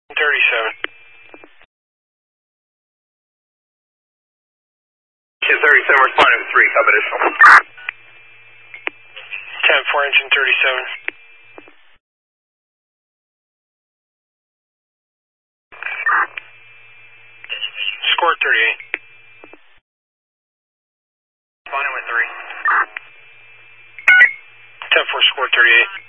37. 1037, responding to 3, copy additional. 10-4, engine 37. Score 38. Responding with 3. 10-4, score 38.